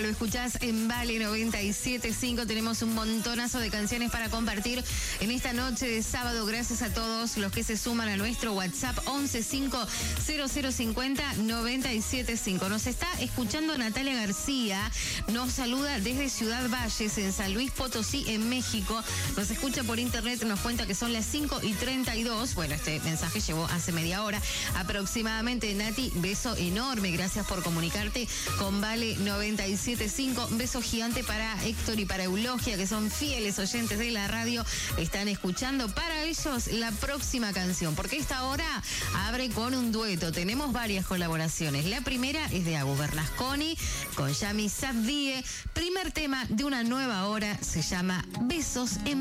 Lo escuchás en Vale 97.5. Tenemos un montonazo de canciones para compartir en esta noche de sábado. Gracias a todos los que se suman a nuestro WhatsApp 115050-975. Nos está escuchando Natalia García. Nos saluda desde Ciudad Valles, en San Luis Potosí, en México. Nos escucha por internet. Nos cuenta que son las 5:32. Bueno, este mensaje llegó hace media hora aproximadamente. Nati, beso enorme. Gracias por comunicarte con Vale 97.5. Un beso gigante para Héctor y para Eulogia, que son fieles oyentes de la radio. Están escuchando para ellos la próxima canción, porque esta hora abre con un dueto. Tenemos varias colaboraciones. La primera es de Agus Bernasconi con Yami Sabdie. Primer tema de una nueva hora se llama Besos en